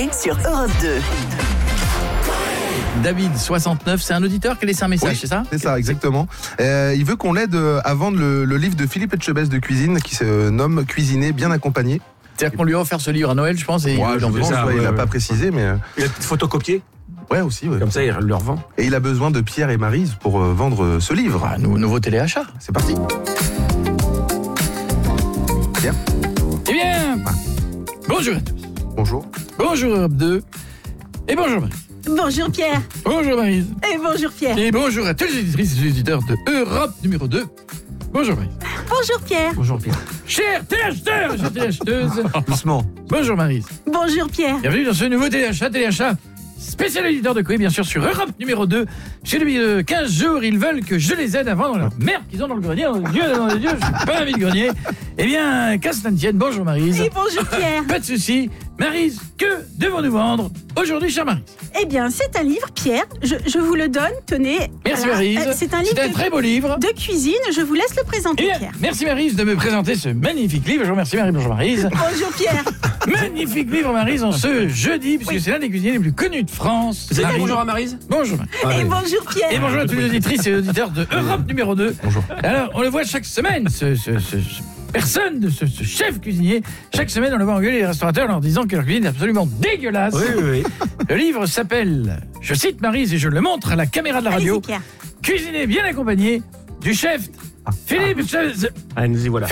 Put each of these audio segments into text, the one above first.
sur Europe 2. David, 69, c'est un auditeur qui a laissé un message, c'est ça ? C'est ça, exactement. Il veut qu'on l'aide à vendre le livre de Philippe Etchebest de cuisine qui se nomme Cuisiner bien accompagné. C'est-à-dire qu'on lui a offert ce livre à Noël, je pense, et il n'a pas précisé, mais... Il a photocopié. Ouais, aussi. Ouais. Comme ça, il le revend. Et il a besoin de Pierre et Maryse pour vendre ce livre. Ah, nouveau téléachat. C'est parti. Pierre. Eh bien, bonjour à tous. Bonjour. Bonjour Europe 2. Et bonjour Marie. Bonjour Pierre. Bonjour Maryse. Et bonjour Pierre. Et bonjour à tous les éditrices et les éditeurs de Europe numéro 2. Bonjour Maryse. Bonjour Pierre. Bonjour Pierre. Chers téléacheteurs, chers téléacheteuses. Doucement. Bonjour Maryse. Bonjour Pierre. Bienvenue dans ce nouveau téléachat spécial éditeur de courrier, bien sûr, sur Europe numéro 2. Depuis 15 jours, ils veulent que je les aide à vendre leur merde qu'ils ont dans le grenier. Dieu, je suis pas un vide-grenier. Eh bien, qu'à cela ne tienne, bonjour Maryse. Et bonjour Pierre. Pas de soucis. Maryse, que devons-nous vendre aujourd'hui, chère Maryse ? Eh bien, c'est un livre, Pierre. Je vous le donne, tenez. Merci Voilà. Maryse. C'est un livre C'est un très beau livre. de cuisine. Je vous laisse le présenter, Eh bien, Pierre. merci Maryse de me présenter ce magnifique livre. Je vous remercie Marie, bonjour Maryse. Bonjour Pierre. Magnifique livre Maryse en ce jeudi, puisque c'est l'un des cuisiniers les plus connus de France. Vous avez dit Maryse. bonjour à Maryse? Bonjour Maryse. Et bonjour Pierre. Et bonjour à tous les auditrices et auditeurs de Europe numéro 2. Bonjour. Alors, on le voit chaque semaine, ce chef cuisinier. Chaque semaine, on le voit engueuler les restaurateurs en leur disant que leur cuisine est absolument dégueulasse. Oui. Le livre s'appelle, je cite Maryse et je le montre à la caméra de la radio, Allez-y, Pierre. Cuisiner bien accompagné du chef Philippe Allez, nous y voilà.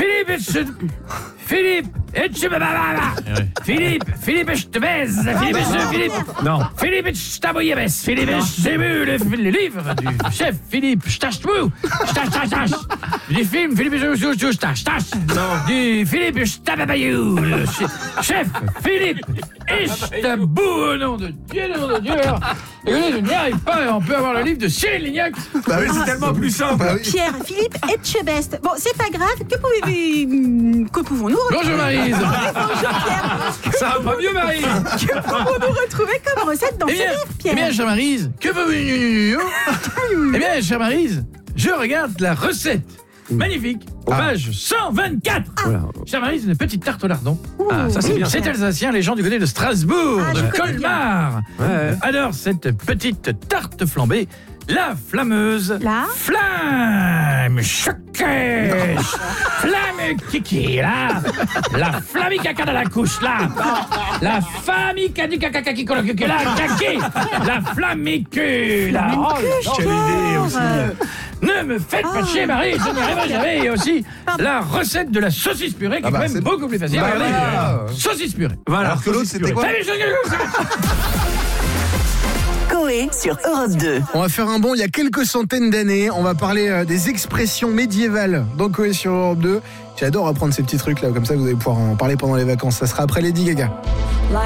Philippe Chtebez, Non. Philippe Chtaboyebes, Philippe Chtebeu, le livre du chef Philippe Chtachmou, du film Philippe Chtach, du Philippe Chtababayou, le chef Philippe Echtabou, au nom de Dieu. Alors, écoutez, je n'y arrive pas, on peut avoir le livre de Cyril Lignac. Bah oui, C'est tellement plus simple. Bah oui. Pierre, Philippe Etchebest. Bon, c'est pas grave. Que pouvons-nous Bonjour Maryse. Bonjour Pierre. Ça va pas mieux, Marie? Que pouvons-nous retrouver comme recette dans ce livre, Eh bien, Pierre? chère Maryse, que veux-vous? Eh bien, chère Maryse, je regarde la recette. Magnifique, page 124. Voilà. Chère Maryse, une petite tarte au lardon. Ah, ça c'est bien. C'est alsacien, les gens du côté de Strasbourg, Ah, je de connais Colmar. Ouais. Adorent cette petite tarte flambée. La flameuse La flamme choquée, flamme kiki, là, la flamicaca de la couche, là, la famica du caca qui colle la kaki, la flamicule, là. Oh, quelle idée aussi. Ne me faites pas chier, Marie, je n'y arriverai jamais. Et aussi la recette de la saucisse purée, qui est quand même c'est- beaucoup plus facile. Bah, Regardez, voilà. saucisse purée. Voilà. Alors que l'autre, c'était quoi? Allez, Coé sur Europe 2. On va faire un bond il y a quelques centaines d'années. On va parler des expressions médiévales dans Coé sur Europe 2. J'adore apprendre ces petits trucs là, comme ça vous allez pouvoir en parler pendant les vacances. Ça sera après Lady Gaga.